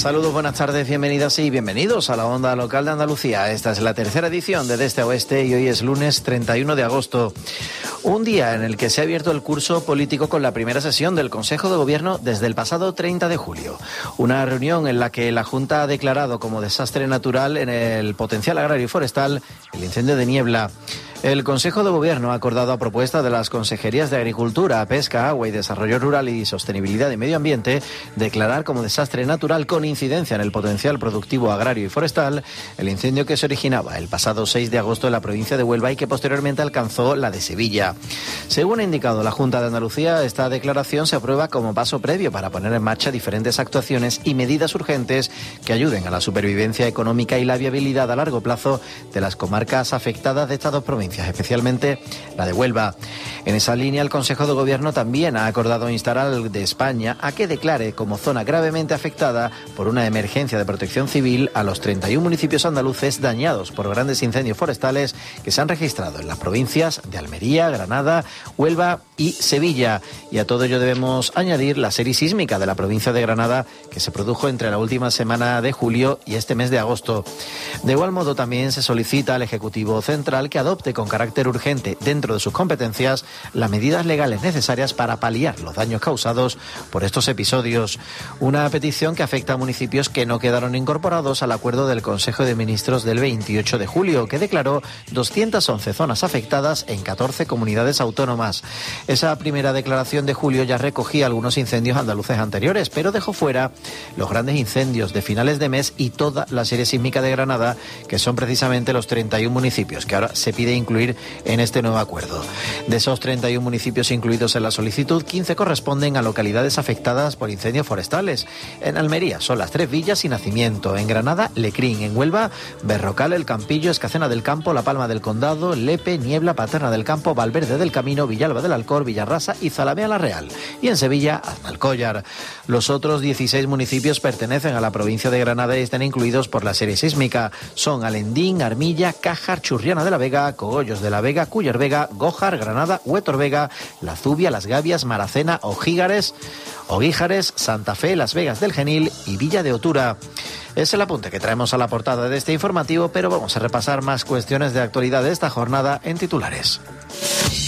Saludos, buenas tardes, bienvenidas y bienvenidos a la Onda Local de Andalucía. Esta es la tercera edición de Este a Oeste y hoy es lunes 31 de agosto. Un día en el que se ha abierto el curso político con la primera sesión del Consejo de Gobierno desde el pasado 30 de julio. Una reunión en la que la Junta ha declarado como desastre natural en el potencial agrario y forestal el incendio de Niebla. El Consejo de Gobierno ha acordado a propuesta de las Consejerías de Agricultura, Pesca, Agua y Desarrollo Rural y Sostenibilidad y Medio Ambiente declarar como desastre natural con incidencia en el potencial productivo agrario y forestal el incendio que se originaba el pasado 6 de agosto en la provincia de Huelva y que posteriormente alcanzó la de Sevilla. Según ha indicado la Junta de Andalucía, esta declaración se aprueba como paso previo para poner en marcha diferentes actuaciones y medidas urgentes que ayuden a la supervivencia económica y la viabilidad a largo plazo de las comarcas afectadas de estas dos provincias, especialmente la de Huelva. En esa línea, el Consejo de Gobierno también ha acordado instar al de España a que declare como zona gravemente afectada por una emergencia de protección civil a los 31 municipios andaluces dañados por grandes incendios forestales que se han registrado en las provincias de Almería, Granada, Huelva y Sevilla. Y a todo ello debemos añadir la serie sísmica de la provincia de Granada que se produjo entre la última semana de julio y este mes de agosto. De igual modo, también se solicita al Ejecutivo Central que adopte con carácter urgente dentro de sus competencias las medidas legales necesarias para paliar los daños causados por estos episodios. Una petición que afecta a municipios que no quedaron incorporados al acuerdo del Consejo de Ministros del 28 de julio, que declaró 211 zonas afectadas en 14 comunidades autónomas. Esa primera declaración de julio ya recogía algunos incendios andaluces anteriores, pero dejó fuera los grandes incendios de finales de mes y toda la serie sísmica de Granada, que son precisamente los 31 municipios que ahora se pide incluir en este nuevo acuerdo. De esos 31 municipios incluidos en la solicitud, 15 corresponden a localidades afectadas por incendios forestales. En Almería son las 3 Villas y Nacimiento, en Granada, Lecrín, en Huelva, Berrocal, El Campillo, Escacena del Campo, La Palma del Condado, Lepe, Niebla, Paterna del Campo, Valverde del Camino, Villalba del Alcor, Villarrasa y Zalamea la Real. Y en Sevilla, Aznalcóllar. Los otros 16 municipios pertenecen a la provincia de Granada y están incluidos por la serie sísmica. Son Alendín, Armilla, Cájar, Churriana de la Vega, Cogollos de la Vega, Cúller Vega, Gójar, Granada, Huétor Vega, La Zubia, Las Gavias, Maracena, Oguíjares, Santa Fe, Las Vegas del Genil y Villa de Otura. Es el apunte que traemos a la portada de este informativo, pero vamos a repasar más cuestiones de actualidad de esta jornada en titulares.